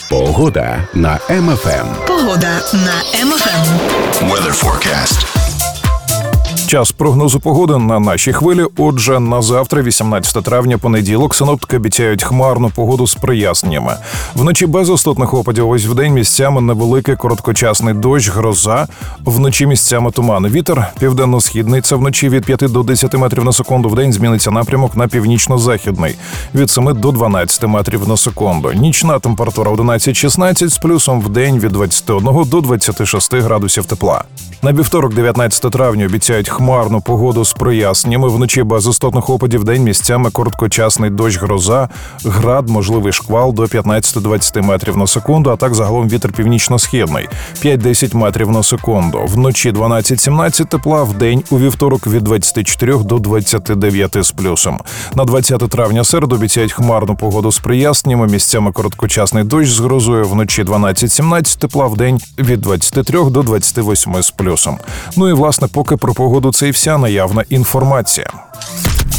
Погода на МФМ. Погода на МФМ. Weather forecast. Час прогнозу погоди на нашій хвилі. Отже, на завтра, 18 травня, понеділок, синоптики обіцяють хмарну погоду з проясненнями. Вночі без істотних опадів, ось вдень місцями невеликий короткочасний дощ, гроза, вночі місцями туман. Вітер південно-східний, це вночі від 5 до 10 метрів на секунду, вдень зміниться напрямок на північно-західний, від 7 до 12 метрів на секунду. Нічна температура 11-16, з плюсом вдень від 21 до 26 градусів тепла. На вівторок, 19 травня, обіцяють хмарну погоду з проясненнями. Вночі без істотних опадів, день місцями короткочасний дощ, гроза, град, можливий шквал до 15-20 метрів на секунду, а так загалом вітер північно-східний 5-10 метрів на секунду. Вночі 12-17 тепла, вдень у вівторок від 24 до 29 з плюсом. На 20 травня середу обіцяють хмарну погоду з проясненнями, місцями короткочасний дощ з грозою, вночі 12-17 тепла, вдень від 23 до 28 з плюсом. Ну і, власне, поки про погоду це і вся наявна інформація.